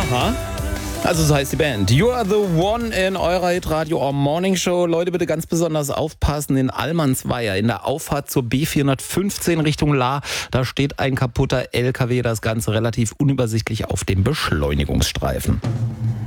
Aha. Also so heißt die Band. You are the one in eurer Hitradio Morning Show. Leute, bitte ganz besonders aufpassen. In Allmannsweier, in der Auffahrt zur B415 Richtung Lahr, da steht ein kaputter LKW. Das Ganze relativ unübersichtlich auf dem Beschleunigungsstreifen.